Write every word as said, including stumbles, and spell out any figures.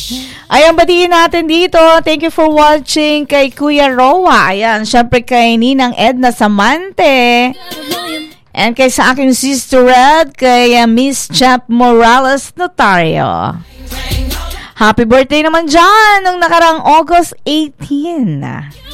Ayan, batiin natin dito. Thank you for watching kay Kuya Roa. Ayan, syempre kay Ninang Edna Samante. And kay sa aking sister Red, kay uh, Miss Chap Morales Notario. Happy birthday naman dyan nung nakarang August eighteenth.